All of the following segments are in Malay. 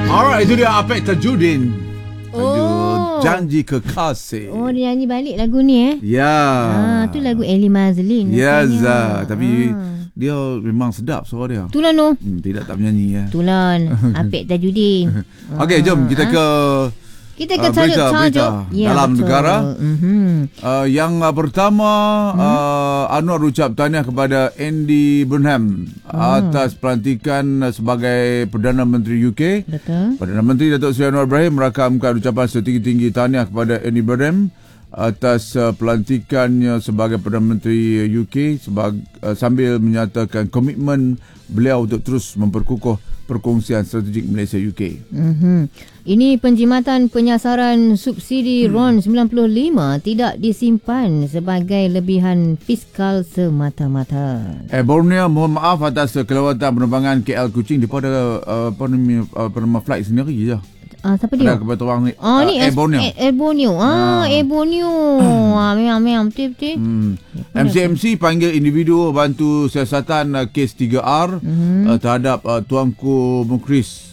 Alright, itu dia Apek Tajudin. Janji Kekasih. Oh, dia nyanyi balik lagu ni Ya. tu lagu Eli Mazlin. Ya, Zah. Tapi dia memang sedap suara dia. Itulah no. Tidak tak menyanyi ya. Itulah Apek Tajudin. Okey, jom kita ke berita ya, dalam betul. negara. Yang pertama, Anwar ucap tahniah kepada Andy Burnham atas pelantikan sebagai Perdana Menteri UK. Betul. Perdana Menteri Datuk Seri Anwar Ibrahim merakamkan ucapan setinggi-tinggi tahniah kepada Andy Burnham atas pelantikannya sebagai Perdana Menteri UK sambil menyatakan komitmen beliau untuk terus memperkukuh perkongsian strategik Malaysia UK. Ini penjimatan penyasaran subsidi RON 95 tidak disimpan sebagai lebihan fiskal semata-mata. Borneo mohon maaf atas kelewatan penerbangan KL Kuching daripada nama flight sendiri je. Siapa dia? Ada kebetulan ni. Ni Borneo. Borneo. Borneo. Memang betul-betul. MCMC panggil individu bantu siasatan kes 3R terhadap Tuanku Mukris.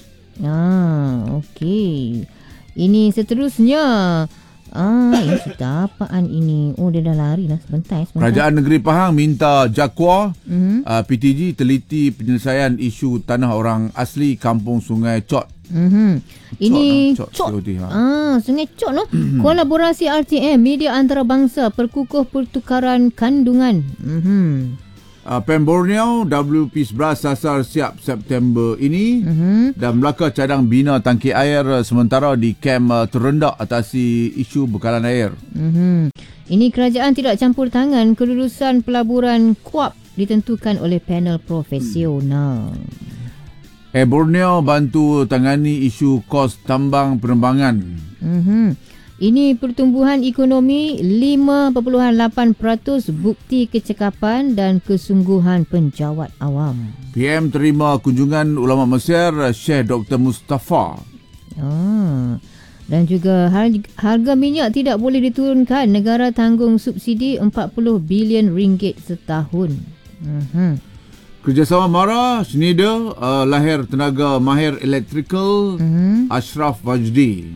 Okey. Ini seterusnya. Ini cerita apaan ini? Oh, dia dah lari lah sebentar. Kerajaan Negeri Pahang minta Jakwa PTG teliti penyelesaian isu tanah orang asli Kampung Sungai Cot. Ini Cot. Sungai Cot no. Kolaborasi RTM media antarabangsa perkukuh pertukaran kandungan. Pem Borneo WP11 sasar siap September ini dan Melaka cadang bina tangki air sementara di kem terendah atasi isu bekalan air. Ini kerajaan tidak campur tangan, kelulusan pelaburan KUAP ditentukan oleh panel profesional. Borneo bantu tangani isu kos tambang penerbangan. Ini pertumbuhan ekonomi 5.8%, bukti kecekapan dan kesungguhan penjawat awam. PM terima kunjungan ulama Mesir Syekh Dr. Mustafa. Dan juga harga minyak tidak boleh diturunkan. Negara tanggung subsidi 40 bilion ringgit setahun. Kerjasama MARA, Schneider, lahir tenaga mahir elektrikal Ashraf Wajdi.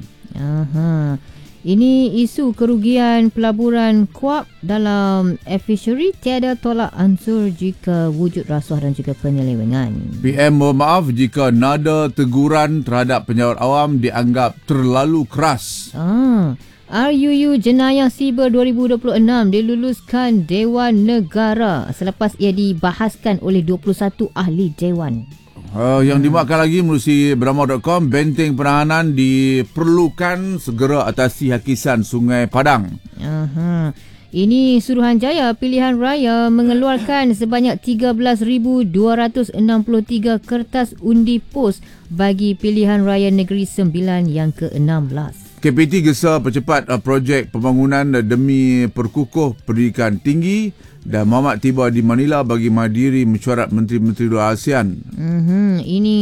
Ini isu kerugian pelaburan KUAP dalam fishery, tiada tolak ansur jika wujud rasuah dan juga penyelewengan. PM mohon maaf jika nada teguran terhadap penjawat awam dianggap terlalu keras. RUU Jenayah Siber 2026 diluluskan Dewan Negara selepas ia dibahaskan oleh 21 ahli Dewan. Yang dimuatkan lagi melalui Beramah.com, benteng penahanan diperlukan segera atasi hakisan Sungai Padang. Ini Suruhanjaya Pilihan Raya mengeluarkan sebanyak 13,263 kertas undi pos bagi Pilihan Raya Negeri Sembilan yang ke-16. KPT gesa percepat projek pembangunan demi perkukuh pendidikan tinggi dan Muhammad tiba di Manila bagi menghadiri mesyuarat Menteri-Menteri luar ASEAN. Ini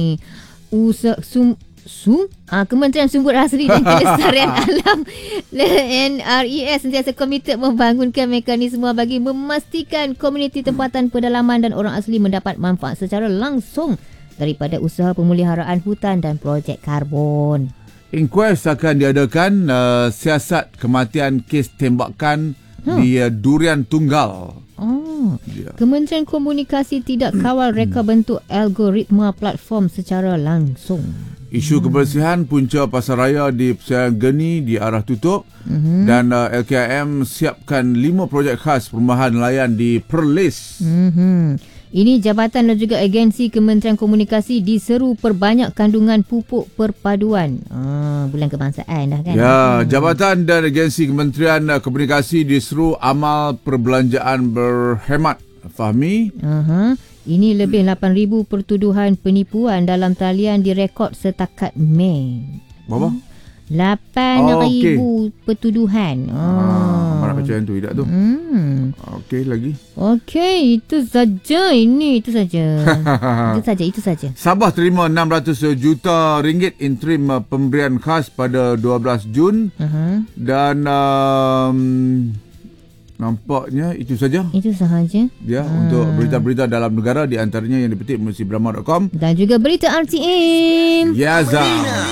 Kementerian Sumber Asli dan Kelestarian Alam NRES sentiasa komited membangunkan mekanisme bagi memastikan komuniti tempatan pedalaman dan orang asli mendapat manfaat secara langsung daripada usaha pemeliharaan hutan dan projek karbon. Inquest akan diadakan siasat kematian kes tembakan di Durian Tunggal. Kementerian Komunikasi tidak kawal reka bentuk algoritma platform secara langsung. Isu kebersihan punca pasaraya di Persiaran Geni di arah tutup dan LKM siapkan 5 projek khas perumahan nelayan di Perlis. Ini jabatan dan juga agensi Kementerian Komunikasi diseru perbanyak kandungan pupuk perpaduan. Bulan kebangsaan dah kan? Ya, jabatan dan agensi Kementerian Komunikasi diseru amal perbelanjaan berhemat. Fahmi? Ini lebih 8,000 pertuduhan penipuan dalam talian direkod setakat Mei. Berapa? 8,000 pertuduhan. Mana macam tu tidak tu? Okey lagi. Okey, itu saja. Itu saja. Sabah terima 600 juta ringgit interim pemberian khas pada 12 Jun dan Nampaknya itu saja. Itu sahaja. Ya, untuk berita-berita dalam negara, di antaranya yang dipetik melalui Brahma.com dan juga berita RTM. Ya, Zah.